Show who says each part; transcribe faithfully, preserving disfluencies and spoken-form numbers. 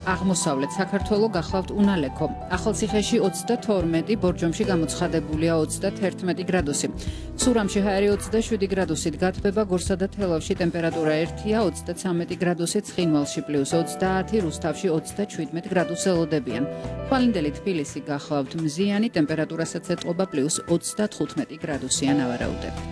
Speaker 1: აღმოსავლეთ საქართველო გახლავთ უნალექო. ახალციხეში ოცდათორმეტი, ბორჯომში გამოცხადებულია ოცდათერთმეტი გრადუსი. სურამში ჰაერი ოცდაშვიდი გრადუსით გათბება, გორსა და თელავში ტემპერატურა ერთია, ოცდაცამეტი გრადუსი, ცხინვალში პლუს ოცდაათი, რუსთავში ოცდაჩვიდმეტი გრადუსი ელოდებიან. თვალინდელი თბილისი გახლავთ მზიანი, ტემპერატურასაც ეტყობა პლუს ოცდათხუთმეტი გრადუსიან ავარაუდები.